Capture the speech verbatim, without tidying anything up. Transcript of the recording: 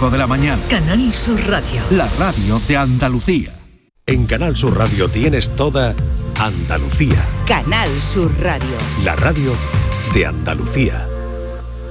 cinco de la mañana. Canal Sur Radio. La radio de Andalucía. En Canal Sur Radio tienes toda Andalucía. Canal Sur Radio. La radio de Andalucía.